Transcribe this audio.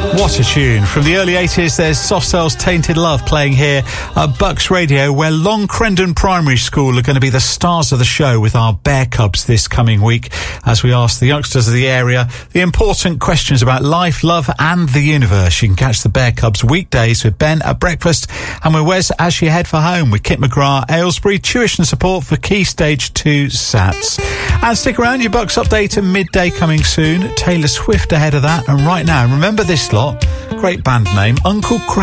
What a tune. From the early 80s, there's Soft Cell's Tainted Love playing here at Bucks Radio, where Long Crendon Primary School are going to be the stars of the show with our Bear Cubs this coming week, as we ask the youngsters of the area the important questions about life, love and the universe. You can catch the Bear Cubs weekdays with Ben at breakfast and with Wes as you head for home with Kit McGrath, Aylesbury, tuition support for Key Stage 2 SATs. And stick around, your Bucks update at midday coming soon. Taylor Swift ahead of that. And right now, remember this lot, great band name, Uncle Craig.